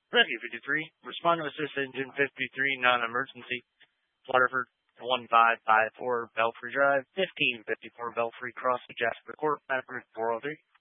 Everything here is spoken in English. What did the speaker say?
Rescue 53, respond to assist engine 53, non-emergency. Waterford 1554 Belfry Drive, 1554 Belfry Cross, Jasper Court, Maverick 403.